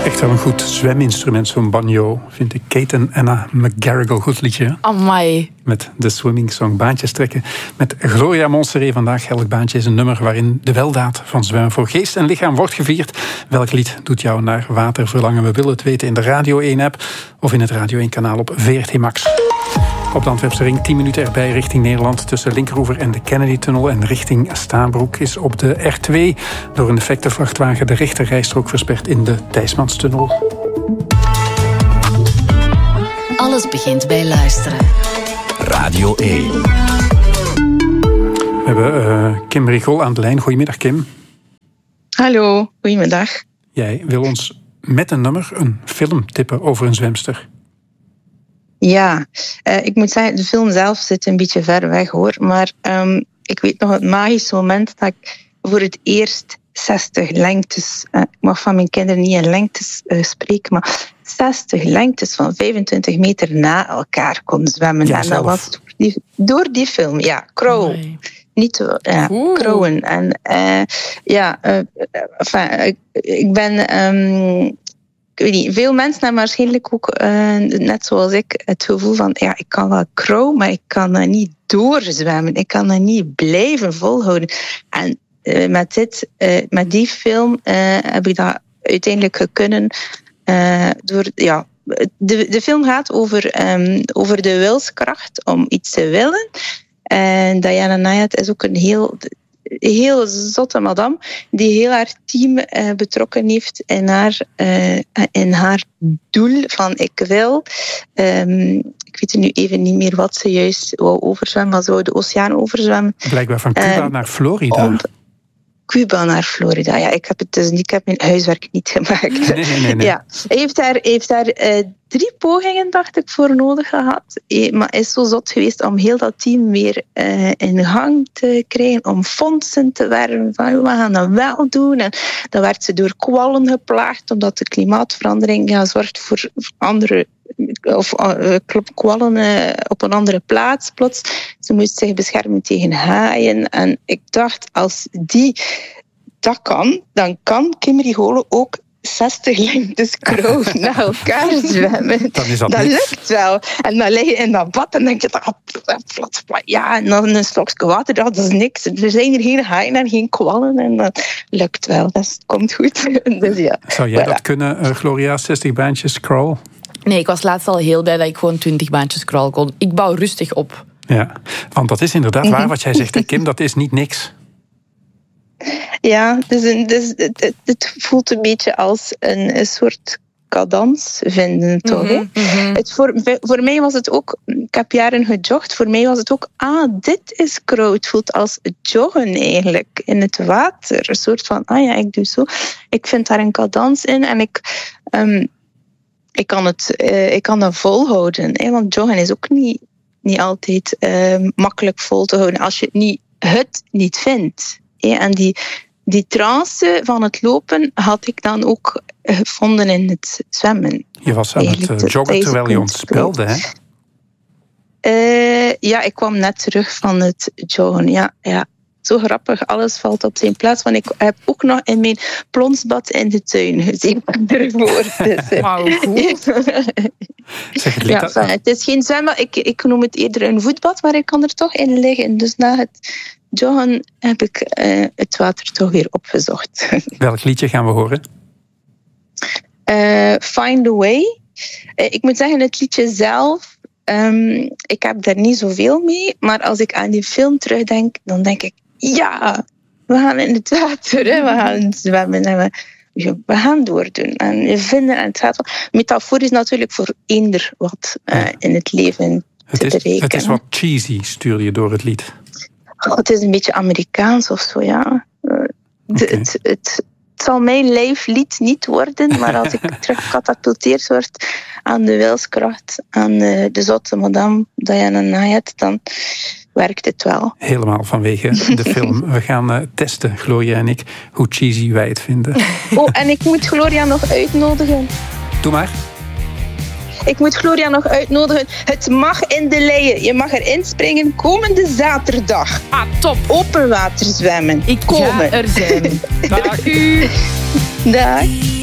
Echt wel een goed zweminstrument, zo'n banjo. Vind ik Kate en Anna McGarrigle goed liedje. Amai. Met de swimming song Baantjes trekken. Met Gloria Monsteré vandaag. Elk baantje is een nummer waarin de weldaad van zwemmen voor geest en lichaam wordt gevierd. Welk lied doet jou naar water verlangen? We willen het weten in de Radio 1-app of in het Radio 1-kanaal op VRT Max. Op de Antwerpse ring 10 minuten erbij richting Nederland. Tussen Linkeroever en de Kennedy-tunnel en richting Staanbroek is op de R2 door een defecte vrachtwagen de rechterrijstrook versperd in de Thijsmanstunnel. Alles begint bij luisteren. Radio 1. We hebben Kim Rigol aan de lijn. Goedemiddag, Kim. Hallo, goedemiddag. Jij wil ons met een nummer een film tippen over een zwemster. Ja, ik moet zeggen, de film zelf zit een beetje ver weg, hoor. Maar ik weet nog het magische moment dat ik voor het eerst 60 lengtes... ik mag van mijn kinderen niet in lengtes spreken, maar 60 lengtes van 25 meter na elkaar kon zwemmen. Ja, en dat was door die film, ja, Crow. Nee. Niet Crowen. En ik ben... Ik weet niet, veel mensen hebben waarschijnlijk ook, net zoals ik, het gevoel van, ja, ik kan wel crow, maar ik kan dat niet doorzwemmen. Ik kan dat niet blijven volhouden. En met die film heb ik dat uiteindelijk kunnen. De film gaat over de wilskracht om iets te willen. En Diana Nyad is ook een heel zotte madame die heel haar team betrokken heeft in haar doel van ik wil. Ik weet nu even niet meer wat ze juist wou overzwemmen, maar ze wou de oceaan overzwemmen. Blijkbaar van Cuba naar Florida. Cuba naar Florida. Ja, ik heb mijn huiswerk niet gemaakt. Nee. Ja, hij heeft daar 3 pogingen, dacht ik, voor nodig gehad. Maar is zo zot geweest om heel dat team weer in gang te krijgen, om fondsen te werven van we gaan dat wel doen. En dan werd ze door kwallen geplaagd, omdat de klimaatverandering zorgt voor andere kwallen op een andere plaats plots. Ze moest zich beschermen tegen haaien. En ik dacht, als die dat kan, dan kan Kim Rigolo ook 60 lengtes crow naar elkaar zwemmen. Dan is dat lukt wel. En dan lig je in dat bad en denk je, ja, en dan een slokje water, dat is niks. Er zijn hier geen haaien en geen kwallen en dat lukt wel. Dat komt goed. Dus ja. Zou jij dat kunnen, Gloria, 60 baantjes crawl? Nee, ik was laatst al heel blij dat ik gewoon 20 baantjes crawl kon. Ik bouw rustig op. Ja, want dat is inderdaad waar wat jij zegt, Kim. Dat is niet niks. Ja, dus het voelt een beetje als een soort cadans vinden, toch? Mm-hmm. Voor mij was het ook... Ik heb jaren gejogd. Voor mij was het ook... dit is crow. Het voelt als joggen eigenlijk. In het water. Een soort van... ik doe zo. Ik vind daar een cadans in. En ik kan dat volhouden. Want joggen is ook niet altijd makkelijk vol te houden. Als je het niet vindt. En die trance van het lopen had ik dan ook gevonden in het zwemmen. Je was aan het joggen terwijl je ontspelde, hè? Ja, ik kwam net terug van het joggen. Ja. Zo grappig, alles valt op zijn plaats. Want ik heb ook nog in mijn plonsbad in de tuin gezien ervoor. Dus, Wauw, goed. Het is geen zwemmen, ik noem het eerder een voetbad, maar ik kan er toch in liggen. Dus na het joggen heb ik het water toch weer opgezocht. Welk liedje gaan we horen? Find a Way. Ik moet zeggen, het liedje zelf, ik heb daar niet zoveel mee. Maar als ik aan die film terugdenk, dan denk ik, ja, we gaan in het water, hè, we gaan zwemmen en we gaan doordoen. En we vinden, en het gaat wel. Metaforisch natuurlijk voor eender wat in het leven te berekenen. Het is wat cheesy, stuurde je door het lied. Het is een beetje Amerikaans of zo, ja. Het zal mijn lijflied niet worden, maar als ik terug gecatapulteerd word aan de wilskracht, aan de zotte madame Diana Nyad, dan werkt het wel. Helemaal vanwege de film. We gaan testen, Gloria en ik, hoe cheesy wij het vinden. En ik moet Gloria nog uitnodigen. Doe maar. Ik moet Gloria nog uitnodigen. Het mag in de leien. Je mag erin springen komende zaterdag. Top. Open water zwemmen. Ik ga er zijn. Dag. Dag.